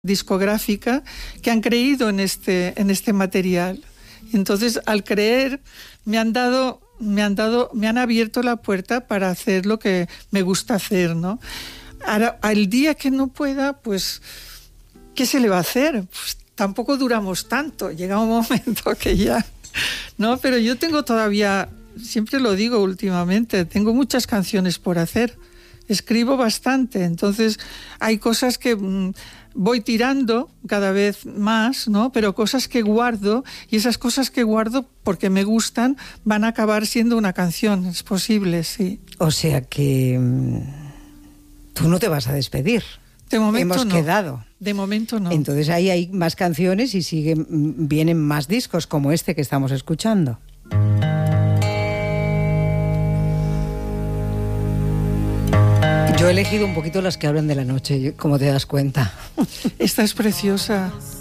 discográfica que han creído en este material. Entonces, al creer, me han abierto la puerta para hacer lo que me gusta hacer, ¿no? Ahora, al día que no pueda, pues, ¿qué se le va a hacer? Pues tampoco duramos tanto, llega un momento que ya, ¿no? Pero yo tengo todavía, siempre lo digo últimamente, tengo muchas canciones por hacer, escribo bastante, entonces hay cosas que voy tirando cada vez más, ¿no? Pero cosas que guardo, y esas cosas que guardo porque me gustan van a acabar siendo una canción, es posible, sí. O sea que tú no te vas a despedir. De momento Hemos no. quedado. De momento no. Entonces ahí hay más canciones y vienen más discos como este que estamos escuchando. Yo he elegido un poquito las que hablan de la noche, como te das cuenta. Esta es preciosa.